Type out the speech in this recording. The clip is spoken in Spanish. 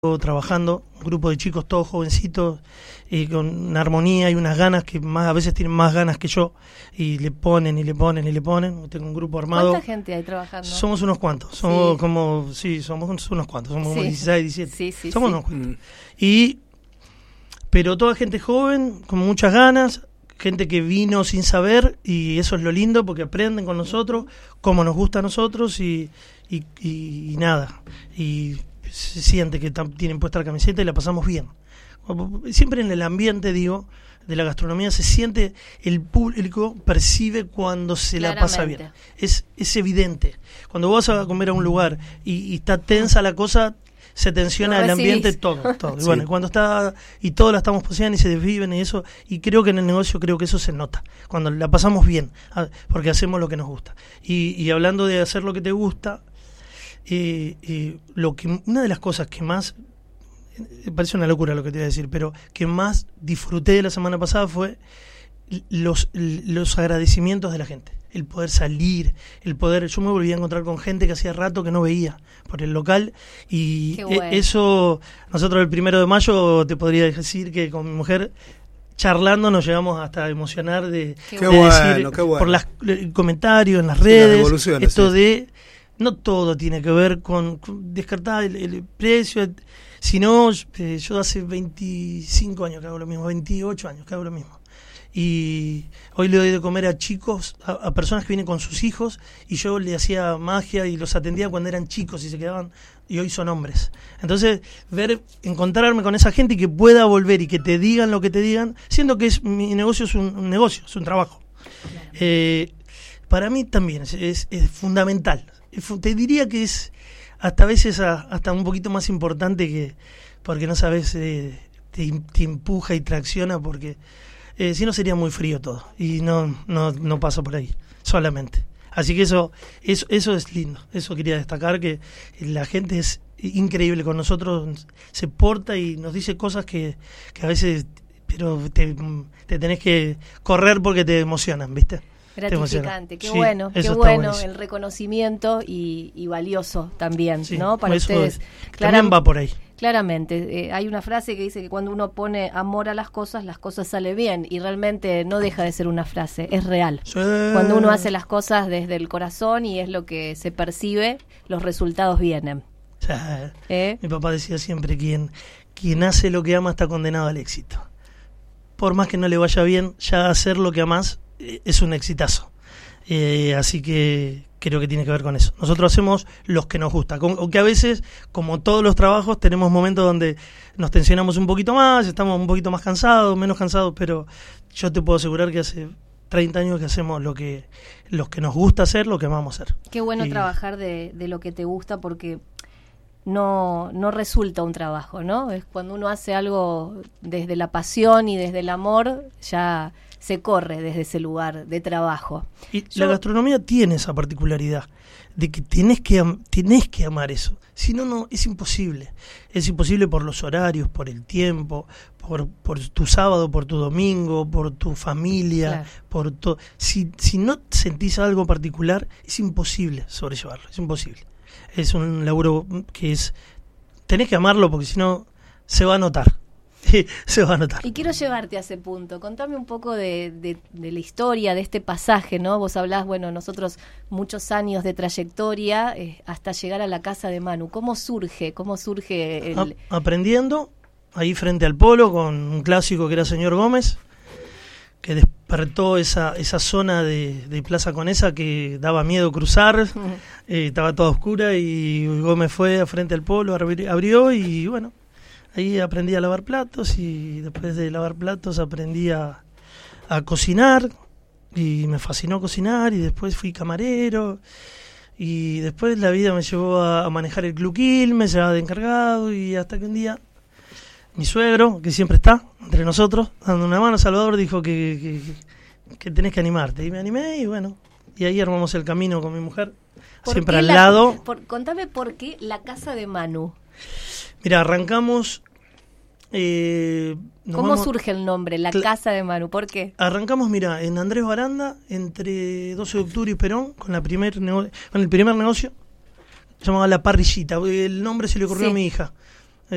trabajando, un grupo de chicos todos jovencitos, con una armonía y unas ganas que más a veces tienen más ganas que yo, y le ponen y le ponen y le ponen. Tengo un grupo armado. ¿Cuánta gente hay trabajando? Somos unos cuantos, somos somos unos cuantos, somos como 16, 17. Sí, somos unos cuantos. Pero toda gente joven, con muchas ganas, gente que vino sin saber, y eso es lo lindo porque aprenden con nosotros, como nos gusta a nosotros y nada. Y se siente que tienen puesta la camiseta y la pasamos bien. Siempre en el ambiente, digo, de la gastronomía se siente, el público percibe cuando se la pasa bien. Es evidente. Cuando vas a comer a un lugar y está tensa la cosa, se tensiona el ambiente, todo. Sí. Y bueno, cuando está, y todos la estamos paseando y se desviven y eso, y creo que en el negocio que eso se nota, cuando la pasamos bien, porque hacemos lo que nos gusta. Y hablando de hacer lo que te gusta, una de las cosas que más, parece una locura lo que te voy a decir, pero que más disfruté de la semana pasada fue los agradecimientos de la gente, el poder salir, yo me volví a encontrar con gente que hacía rato que no veía por el local, y bueno. Eso, nosotros el 1 de mayo te podría decir que con mi mujer charlando nos llegamos hasta a emocionar de decir, por los comentarios en las redes, esto de no todo tiene que ver con descartar el precio, sino yo hace 25 años que hago lo mismo, 28 años que hago lo mismo. Y hoy le doy de comer a chicos, a personas que vienen con sus hijos, y yo le hacía magia y los atendía cuando eran chicos y se quedaban, y hoy son hombres. Entonces, encontrarme con esa gente y que pueda volver y que te digan lo que te digan, siendo que mi negocio es un negocio, es un trabajo. Claro. Para mí también es fundamental. Te diría que es hasta a veces hasta un poquito más importante, porque no sabes, te empuja y tracciona, porque si no sería muy frío todo, y no pasa por ahí solamente. Así que eso es lindo, eso quería destacar, que la gente es increíble con nosotros, se porta y nos dice cosas que a veces, pero te tenés que correr porque te emocionan, ¿viste? Gratificante, qué bueno el reconocimiento y valioso también, sí, ¿no? Para ustedes. También va por ahí. Claramente, hay una frase que dice que cuando uno pone amor a las cosas salen bien, y realmente no deja de ser una frase, es real. Sí. Cuando uno hace las cosas desde el corazón y es lo que se percibe, los resultados vienen. Mi papá decía siempre, quien hace lo que ama está condenado al éxito. Por más que no le vaya bien, ya hacer lo que amás es un exitazo. Así que creo que tiene que ver con eso. Nosotros hacemos los que nos gusta, aunque a veces, como todos los trabajos, tenemos momentos donde nos tensionamos un poquito más, estamos un poquito más cansados, menos cansados, pero yo te puedo asegurar que hace 30 años que hacemos los que nos gusta hacer, lo que amamos hacer. Qué bueno trabajar de lo que te gusta, porque no resulta un trabajo, ¿no? Es cuando uno hace algo desde la pasión y desde el amor, ya se corre desde ese lugar de trabajo. Y la gastronomía tiene esa particularidad de que tenés que amar eso. Si no, es imposible. Es imposible por los horarios, por el tiempo, por tu sábado, por tu domingo, por tu familia, claro. Por todo. Si no sentís algo particular, es imposible sobrellevarlo, es imposible. Es un laburo que tenés que amarlo, porque si no se va a notar. Se va a notar. Y quiero llevarte a ese punto. Contame un poco de la historia de este pasaje, ¿no? Vos hablás, nosotros muchos años de trayectoria hasta llegar a la casa de Manu. ¿Cómo surge aprendiendo ahí frente al polo con un clásico que era Señor Gómez, que despertó esa zona de Plaza Conesa que daba miedo cruzar. Estaba toda oscura y Gómez fue a frente al polo, abrió, y bueno, ahí aprendí a lavar platos, y después de lavar platos aprendí a cocinar, y me fascinó cocinar, y después fui camarero, y después la vida me llevó a manejar el Club Quilmes, ya de encargado, y hasta que un día mi suegro, que siempre está entre nosotros, dando una mano, Salvador, dijo que tenés que animarte, y me animé, y bueno, y ahí armamos el camino con mi mujer, siempre al lado. Contame por qué la casa de Manu. Mira, arrancamos... ¿Cómo surge el nombre, la casa de Manu? ¿Por qué? Arrancamos, mira, en Andrés Baranda, entre 12 de octubre y Perón, con el primer negocio, llamaba La Parrillita. El nombre se le ocurrió a mi hija.